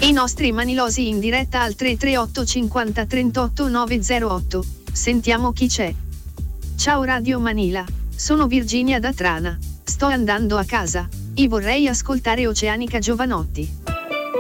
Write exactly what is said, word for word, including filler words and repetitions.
I nostri manilosi in diretta al tre tre otto cinquanta trentotto nove zero otto. Sentiamo chi c'è. Ciao Radio Manila, sono Virginia da Trana. Sto andando a casa. E vorrei ascoltare Oceanica Giovanotti.